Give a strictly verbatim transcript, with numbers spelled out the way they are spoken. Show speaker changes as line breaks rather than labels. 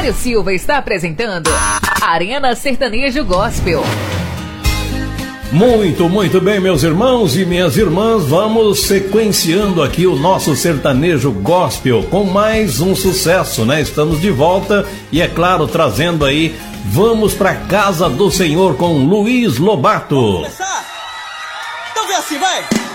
Mário Silva está apresentando Arena Sertanejo Gospel.
Muito, muito bem, meus irmãos e minhas irmãs, vamos sequenciando aqui o nosso sertanejo gospel com mais um sucesso, né? Estamos de volta e, é claro, trazendo aí Vamos Pra Casa do Senhor com Luiz Lobato.
Vamos começar? Então vem assim, vai!